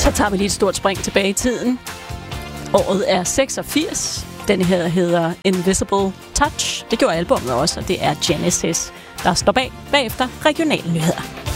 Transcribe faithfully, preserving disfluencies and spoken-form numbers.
Så tager vi lige et stort spring tilbage i tiden. Året er seksogfirs. Den her hedder Invisible Touch. Det gjorde albumet også, og det er Genesis, der står bag bagefter regionale nyheder.